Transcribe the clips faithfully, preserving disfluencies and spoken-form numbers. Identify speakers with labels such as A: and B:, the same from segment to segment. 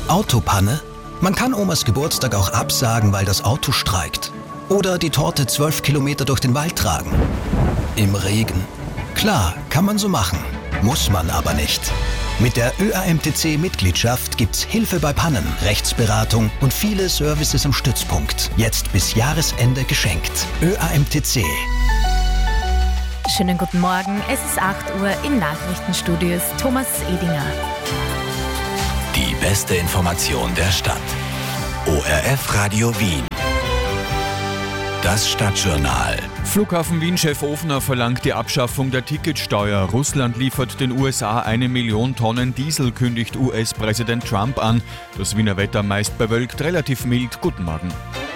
A: Autopanne? Man kann Omas Geburtstag auch absagen, weil das Auto streikt. Oder die Torte zwölf Kilometer durch den Wald tragen. Im Regen. Klar, kann man so machen. Muss man aber nicht. Mit der Ö A M T C-Mitgliedschaft gibt's Hilfe bei Pannen, Rechtsberatung und viele Services im Stützpunkt. Jetzt bis Jahresende geschenkt. Ö A M T C.
B: Schönen guten Morgen, es ist acht Uhr im Nachrichtenstudios. Thomas Edinger.
C: Die beste Information der Stadt. O R F Radio Wien. Das Stadtjournal.
D: Flughafen Wien-Chef Ofner verlangt die Abschaffung der Ticketsteuer. Russland liefert den U S A eine Million Tonnen Diesel, kündigt U S-Präsident Trump an. Das Wiener Wetter meist bewölkt, relativ mild. Guten Morgen.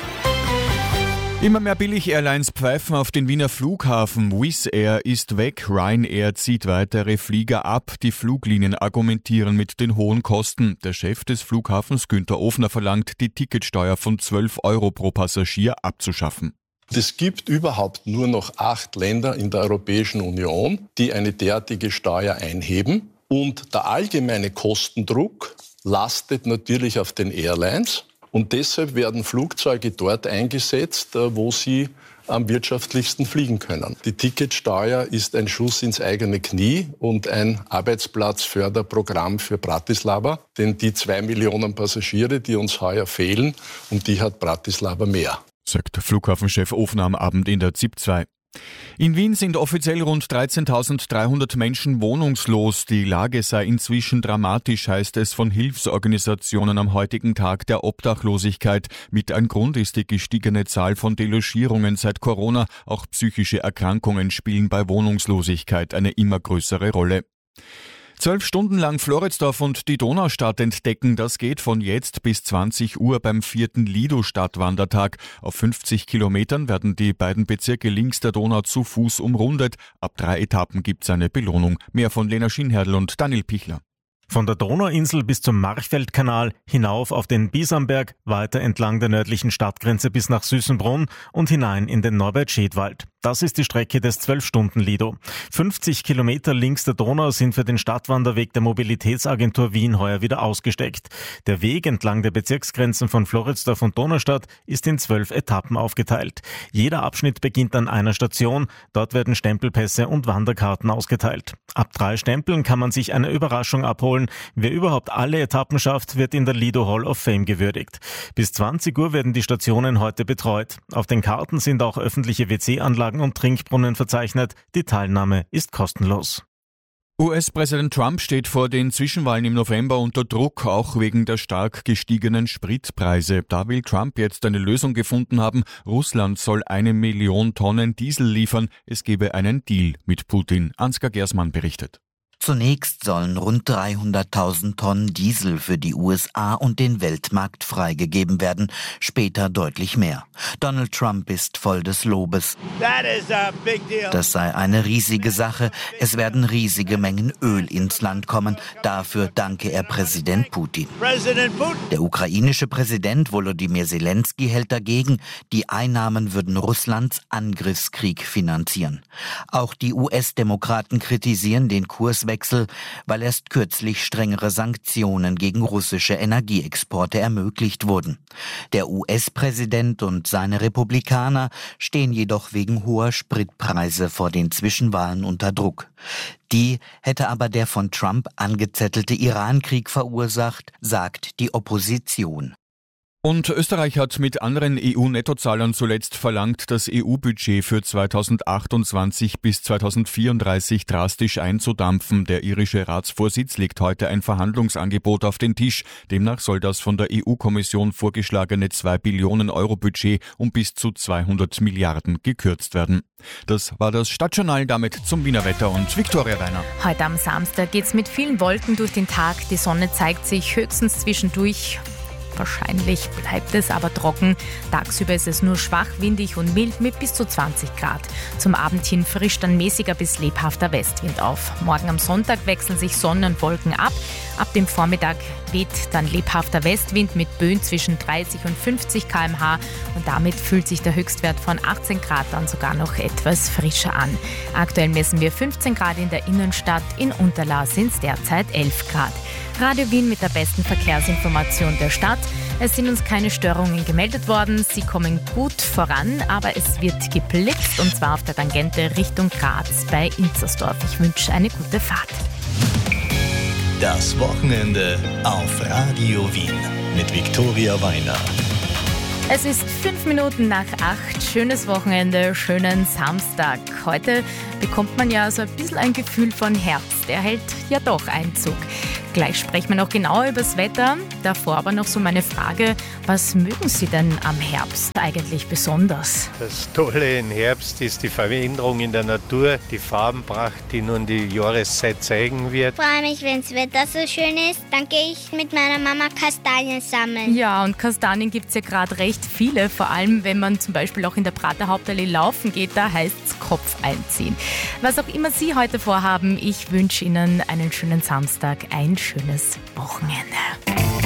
D: Immer mehr Billig-Airlines pfeifen auf den Wiener Flughafen. Wizz Air ist weg, Ryanair zieht weitere Flieger ab. Die Fluglinien argumentieren mit den hohen Kosten. Der Chef des Flughafens Günther Ofner verlangt, die Ticketsteuer von zwölf Euro pro Passagier abzuschaffen.
E: Es gibt überhaupt nur noch acht Länder in der Europäischen Union, die eine derartige Steuer einheben. Und der allgemeine Kostendruck lastet natürlich auf den Airlines. Und deshalb werden Flugzeuge dort eingesetzt, wo sie am wirtschaftlichsten fliegen können. Die Ticketsteuer ist ein Schuss ins eigene Knie und ein Arbeitsplatzförderprogramm für Bratislava. Denn die zwei Millionen Passagiere, die uns heuer fehlen, um die hat Bratislava mehr.
D: Sagt Flughafenchef Ofner am Abend in der Z I P zwei. In Wien sind offiziell rund dreizehntausenddreihundert Menschen wohnungslos. Die Lage sei inzwischen dramatisch, heißt es von Hilfsorganisationen am heutigen Tag der Obdachlosigkeit. Mit ein Grund ist die gestiegene Zahl von Delogierungen seit Corona. Auch psychische Erkrankungen spielen bei Wohnungslosigkeit eine immer größere Rolle. Zwölf Stunden lang Floridsdorf und die Donaustadt entdecken, das geht von jetzt bis zwanzig Uhr beim vierten Lido-Stadtwandertag. Auf fünfzig Kilometern werden die beiden Bezirke links der Donau zu Fuß umrundet. Ab drei Etappen gibt's eine Belohnung. Mehr von Lena Schienherdl und Daniel Pichler.
F: Von der Donauinsel bis zum Marchfeldkanal, hinauf auf den Biesamberg, weiter entlang der nördlichen Stadtgrenze bis nach Süßenbrunn und hinein in den Norbert-Scheth-Wald. Das ist die Strecke des zwölf-Stunden-Lido. fünfzig Kilometer links der Donau sind für den Stadtwanderweg der Mobilitätsagentur Wien heuer wieder ausgesteckt. Der Weg entlang der Bezirksgrenzen von Floridsdorf und Donaustadt ist in zwölf Etappen aufgeteilt. Jeder Abschnitt beginnt an einer Station. Dort werden Stempelpässe und Wanderkarten ausgeteilt. Ab drei Stempeln kann man sich eine Überraschung abholen. Wer überhaupt alle Etappen schafft, wird in der Lido Hall of Fame gewürdigt. Bis zwanzig Uhr werden die Stationen heute betreut. Auf den Karten sind auch öffentliche W C-Anlagen und Trinkbrunnen verzeichnet. Die Teilnahme ist kostenlos.
D: U S-Präsident Trump steht vor den Zwischenwahlen im November unter Druck, auch wegen der stark gestiegenen Spritpreise. Da will Trump jetzt eine Lösung gefunden haben. Russland soll eine Million Tonnen Diesel liefern. Es gebe einen Deal mit Putin. Ansgar Gersmann berichtet.
G: Zunächst sollen rund dreihunderttausend Tonnen Diesel für die U S A und den Weltmarkt freigegeben werden, später deutlich mehr. Donald Trump ist voll des Lobes. Das sei eine riesige Sache, es werden riesige Mengen Öl ins Land kommen, dafür danke er Präsident Putin. Der ukrainische Präsident Volodymyr Zelensky hält dagegen, die Einnahmen würden Russlands Angriffskrieg finanzieren. Auch die U S-Demokraten kritisieren den Kurswechsel, weil erst kürzlich strengere Sanktionen gegen russische Energieexporte ermöglicht wurden. Der U S-Präsident und seine Republikaner stehen jedoch wegen hoher Spritpreise vor den Zwischenwahlen unter Druck. Die hätte aber der von Trump angezettelte Irankrieg verursacht, sagt die Opposition.
D: Und Österreich hat mit anderen E U-Nettozahlern zuletzt verlangt, das E U-Budget für zweitausendachtundzwanzig bis zweitausendvierunddreißig drastisch einzudampfen. Der irische Ratsvorsitz legt heute ein Verhandlungsangebot auf den Tisch. Demnach soll das von der E U-Kommission vorgeschlagene zwei Billionen Euro Budget um bis zu zweihundert Milliarden gekürzt werden. Das war das Stadtjournal, damit zum Wiener Wetter und Viktoria Weiner.
B: Heute am Samstag geht's mit vielen Wolken durch den Tag. Die Sonne zeigt sich höchstens zwischendurch. Wahrscheinlich bleibt es aber trocken. Tagsüber ist es nur schwach windig und mild mit bis zu zwanzig Grad. Zum Abend hin frischt dann mäßiger bis lebhafter Westwind auf. Morgen am Sonntag wechseln sich Sonne und Wolken ab. Ab dem Vormittag weht dann lebhafter Westwind mit Böen zwischen dreißig und fünfzig Kilometer pro Stunde und damit fühlt sich der Höchstwert von achtzehn Grad dann sogar noch etwas frischer an. Aktuell messen wir fünfzehn Grad in der Innenstadt, in Unterlaa sind es derzeit elf Grad. Radio Wien mit der besten Verkehrsinformation der Stadt. Es sind uns keine Störungen gemeldet worden, sie kommen gut voran, aber es wird geblitzt und zwar auf der Tangente Richtung Graz bei Inzersdorf. Ich wünsche eine gute Fahrt.
C: Das Wochenende auf Radio Wien mit Viktoria Weiner.
B: Es ist fünf Minuten nach acht. Schönes Wochenende, schönen Samstag. Heute bekommt man ja so ein bisschen ein Gefühl von Herbst. Der hält ja doch Einzug. Gleich sprechen wir noch genauer über das Wetter. Davor aber noch so meine Frage, was mögen Sie denn am Herbst eigentlich besonders?
H: Das Tolle im Herbst ist die Veränderung in der Natur, die Farbenpracht, die nun die Jahreszeit zeigen wird.
I: Ich freue mich, wenn das Wetter so schön ist. Dann gehe ich mit meiner Mama Kastanien sammeln.
B: Ja, und Kastanien gibt es ja gerade recht viele. Vor allem, wenn man zum Beispiel auch in der Prater Hauptallee laufen geht, da heißt es Kopf einziehen. Was auch immer Sie heute vorhaben, ich wünsche Ihnen einen schönen Samstag, ein schönes Wochenende.